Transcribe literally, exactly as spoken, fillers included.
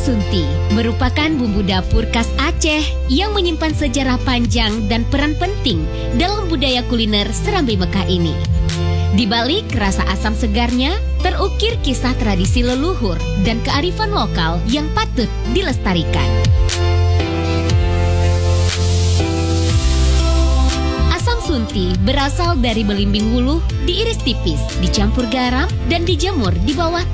Sunti merupakan bumbu dapur khas Aceh yang menyimpan sejarah panjang dan peran penting dalam budaya kuliner Serambi Mekah ini. Di balik rasa asam segarnya, terukir kisah tradisi leluhur dan kearifan lokal yang patut dilestarikan. Asam Sunti berasal dari belimbing wuluh, diiris tipis, dicampur garam, dan dijemur di bawah